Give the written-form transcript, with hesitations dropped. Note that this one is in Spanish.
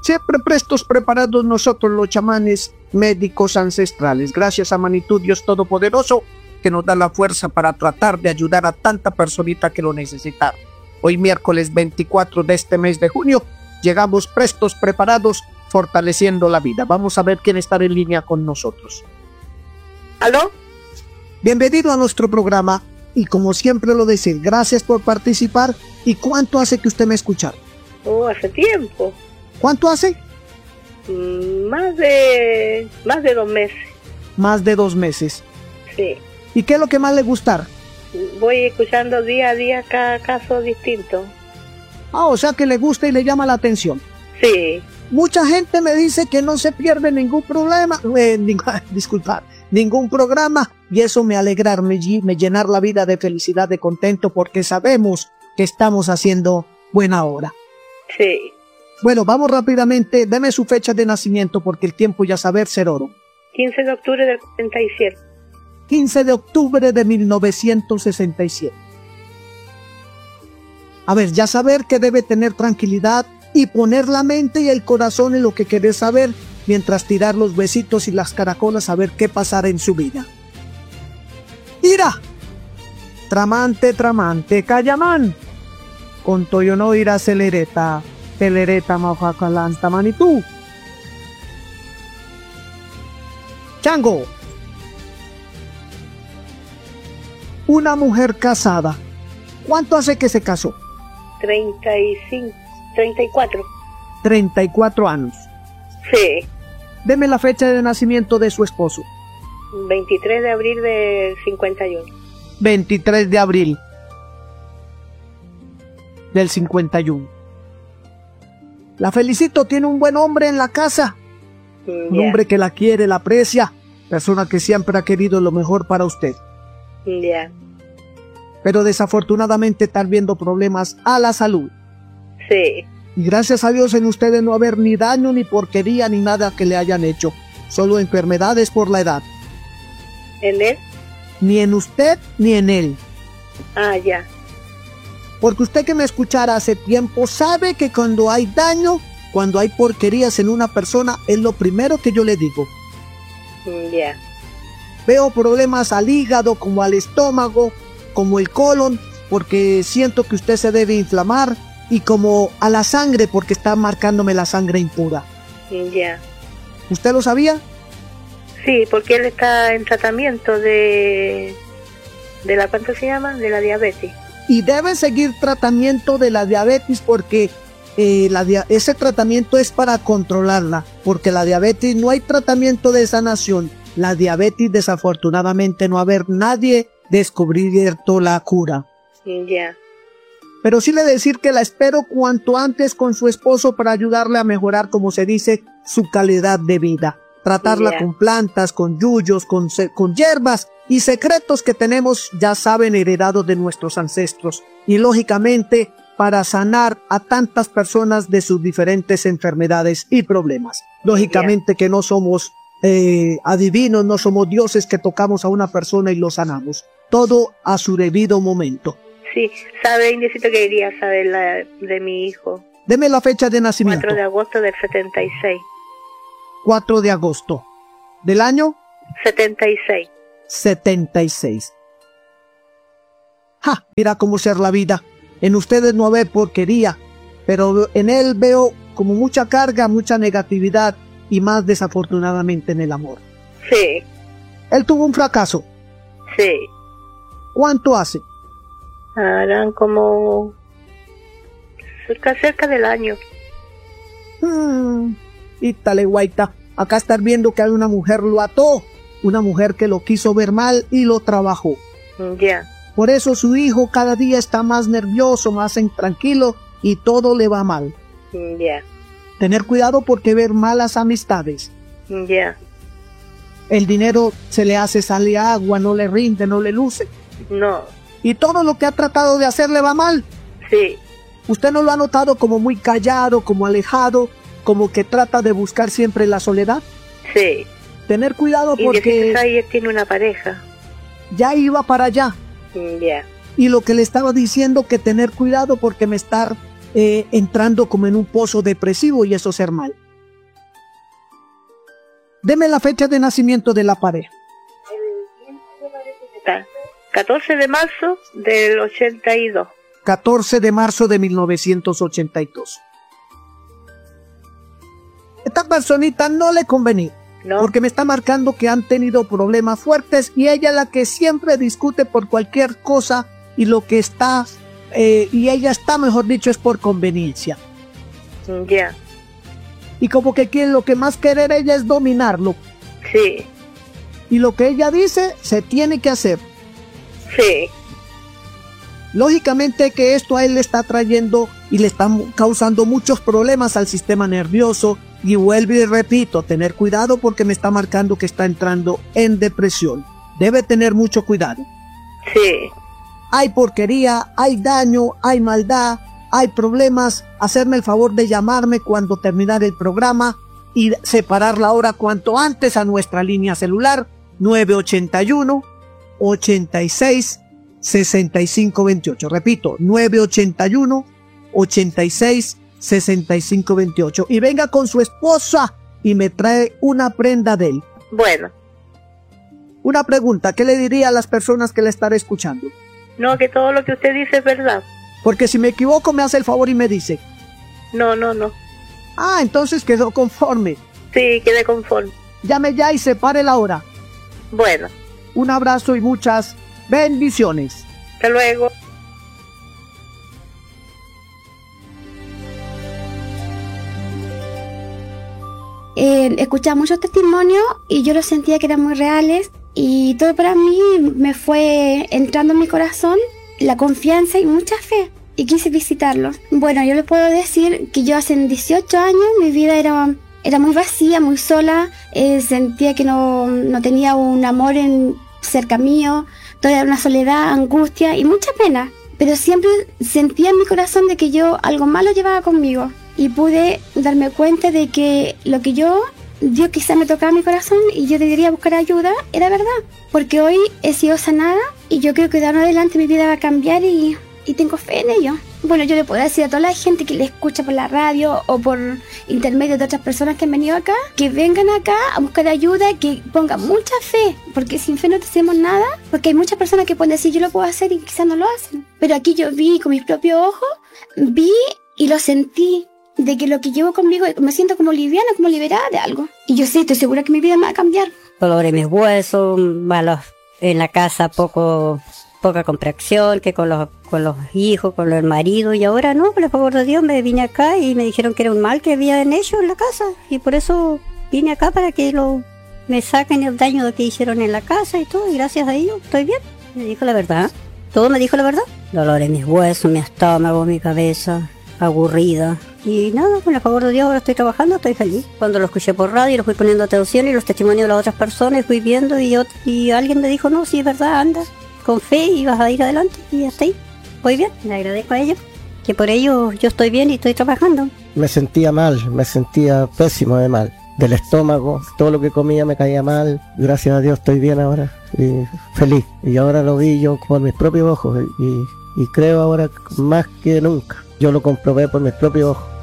Siempre prestos, preparados nosotros los chamanes médicos ancestrales. Gracias a Manitou, Dios Todopoderoso, que nos da la fuerza para tratar de ayudar a tanta personita que lo necesita. Hoy miércoles 24 de este mes de junio, llegamos prestos, preparados, fortaleciendo la vida. Vamos a ver quién está en línea con nosotros. ¿Aló? Bienvenido a nuestro programa y como siempre lo decía, gracias por participar. ¿Y cuánto hace que usted me escucha? Hace tiempo. ¿Cuánto hace? Más de 2 meses. Más de 2 meses. Sí. ¿Y qué es lo que más le gusta? Voy escuchando día a día cada caso distinto. O sea que le gusta y le llama la atención. Sí. Mucha gente me dice que no se pierde ningún problema, ningún programa, y eso me alegra, me llenar la vida de felicidad, de contento, porque sabemos que estamos haciendo buena obra. Sí. Bueno, vamos rápidamente, deme su fecha de nacimiento, porque el tiempo ya saber ser oro. 15 de octubre del 47. 15 de octubre de 1967. A ver, ya saber que debe tener tranquilidad y poner la mente y el corazón en lo que querés saber, mientras tirar los besitos y las caracolas a ver qué pasará en su vida. ¡Ira! Tramante, tramante, Cayamán. Con toyo no irá celereta, celereta mafacalanta Manitou. Chango. Una mujer casada. ¿Cuánto hace que se casó? 34. 34 años. Sí. Deme la fecha de nacimiento de su esposo. 23 de abril del 51. 23 de abril del 51. La felicito, tiene un buen hombre en la casa. Un hombre que la quiere, la aprecia. Persona que siempre ha querido lo mejor para usted. Ya. Pero desafortunadamente están viendo problemas a la salud. Sí. Y gracias a Dios en ustedes no haber ni daño, ni porquería, ni nada que le hayan hecho. Solo enfermedades por la edad. ¿En él? Ni en usted, ni en él. Ya. Porque usted que me escuchara hace tiempo sabe que cuando hay daño, cuando hay porquerías en una persona, es lo primero que yo le digo. Ya. Veo problemas al hígado, como al estómago, como el colon, porque siento que usted se debe inflamar, y como a la sangre, porque está marcándome la sangre impura. Ya. ¿Usted lo sabía? Sí, porque él está en tratamiento de la, ¿cuánto se llama? De la diabetes. Y debe seguir tratamiento de la diabetes porque ese tratamiento es para controlarla, porque la diabetes no hay tratamiento de sanación. La diabetes desafortunadamente no haber nadie descubierto la cura. Ya. Pero sí le decir que la espero cuanto antes con su esposo para ayudarle a mejorar, como se dice, su calidad de vida. Tratarla con plantas, con yuyos, con hierbas y secretos que tenemos, ya saben, heredados de nuestros ancestros. Y lógicamente, para sanar a tantas personas de sus diferentes enfermedades y problemas. Lógicamente que no somos adivinos, no somos dioses que tocamos a una persona y lo sanamos. Todo a su debido momento. Sí, sabe, Indicito, que quería saber de mi hijo. Deme la fecha de nacimiento. 4 de agosto del 76. 4 de agosto. ¿Del año? 76. 76. ¡Ja! Mira cómo ser la vida. En ustedes no ve porquería, pero en él veo como mucha carga, mucha negatividad y más desafortunadamente en el amor. Sí. Él tuvo un fracaso. Sí. ¿Cuánto hace? Harán como cerca del año. Y tal guaita. Acá estar viendo que hay una mujer lo ató, una mujer que lo quiso ver mal y lo trabajó. Ya. Por eso su hijo cada día está más nervioso, más intranquilo y todo le va mal. Ya. Tener cuidado porque ver malas amistades. Ya. El dinero se le hace salir agua, no le rinde, no le luce. No. Y todo lo que ha tratado de hacer le va mal. Sí. ¿Usted no lo ha notado como muy callado, como alejado, como que trata de buscar siempre la soledad? Sí. Tener cuidado porque... Y ahí tiene una pareja. Ya iba para allá. Ya. Y lo que le estaba diciendo, que tener cuidado porque me está entrando como en un pozo depresivo, y eso es ser mal. Deme la fecha de nacimiento de la pareja. 14 de marzo del 82. 14 de marzo de 1982. Esta personita no le convenía, No. porque me está marcando que han tenido problemas fuertes y ella es la que siempre discute por cualquier cosa y lo que está, y ella está, mejor dicho, es por conveniencia. Ya. Y como que quiere, lo que más querer ella es dominarlo. Sí. Y lo que ella dice se tiene que hacer. Sí. Lógicamente que esto a él le está trayendo y le está causando muchos problemas al sistema nervioso, y vuelvo y repito, tener cuidado porque me está marcando que está entrando en depresión. Debe tener mucho cuidado. Sí. Hay porquería, hay daño, hay maldad, hay problemas. Hacerme el favor de llamarme cuando terminar el programa y separar la hora cuanto antes a nuestra línea celular 981 86 65 28. Repito, 981 86 65 28. Y venga con su esposa y me trae una prenda de él. Bueno. Una pregunta, ¿qué le diría a las personas que le estaré escuchando? No, que todo lo que usted dice es verdad. Porque si me equivoco me hace el favor y me dice. No. Ah, entonces quedó conforme. Sí, quedé conforme. Llame ya y separe la hora. Bueno. Un abrazo y muchas bendiciones. Hasta luego. Escuchaba muchos testimonios y yo los sentía que eran muy reales, y todo para mí me fue entrando en mi corazón la confianza y mucha fe, y quise visitarlos. Bueno, yo les puedo decir que yo hace 18 años mi vida era muy vacía, muy sola, sentía que no tenía un amor cerca mío, toda una soledad, angustia y mucha pena, pero siempre sentía en mi corazón de que yo algo malo llevaba conmigo, y pude darme cuenta de que lo que Dios quizá me tocaba mi corazón y yo debería buscar ayuda, era verdad, porque hoy he sido sanada y yo creo que de ahora en adelante mi vida va a cambiar, y tengo fe en ello. Bueno, yo le puedo decir a toda la gente que le escucha por la radio o por intermedio de otras personas que han venido acá, que vengan acá a buscar ayuda, que pongan mucha fe, porque sin fe no hacemos nada, porque hay muchas personas que pueden decir yo lo puedo hacer y quizás no lo hacen. Pero aquí yo vi con mis propios ojos, vi y lo sentí, de que lo que llevo conmigo me siento como liviana, como liberada de algo. Y yo sí, estoy segura que mi vida me va a cambiar. Dolor en mis huesos, malos en la casa, poca comprensión, que con los hijos, con el marido, y ahora no, por el favor de Dios me vine acá y me dijeron que era un mal que había en ellos en la casa, y por eso vine acá para que me saquen el daño que hicieron en la casa y todo, y gracias a ellos estoy bien. Me dijo la verdad, todo me dijo la verdad. Dolor en mis huesos, mi estómago, mi cabeza, aburrida, y nada, con el favor de Dios ahora estoy trabajando, estoy feliz. Cuando lo escuché por radio, lo fui poniendo atención y los testimonios de las otras personas fui viendo, y alguien me dijo, no, sí es verdad, anda con fe y vas a ir adelante, y hasta ahí voy bien. Le agradezco a ellos, que por ello yo estoy bien y estoy trabajando. Me sentía mal, me sentía pésimo de mal, del estómago, todo lo que comía me caía mal. Gracias a Dios estoy bien ahora y feliz, y ahora lo vi yo por mis propios ojos, y creo ahora más que nunca. Yo lo comprobé por mis propios ojos.